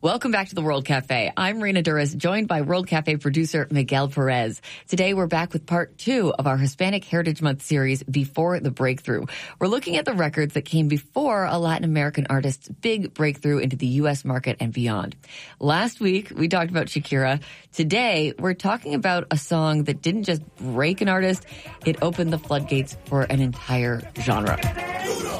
Welcome back to the World Cafe. I'm Rena Duras, joined by World Cafe producer Miguel Perez. Today, we're back with part 2 of our Hispanic Heritage Month series, Before the Breakthrough. We're looking at the records that came before a Latin American artist's big breakthrough into the U.S. market and beyond. Last week, we talked about Shakira. Today, we're talking about a song that didn't just break an artist, it opened the floodgates for an entire genre.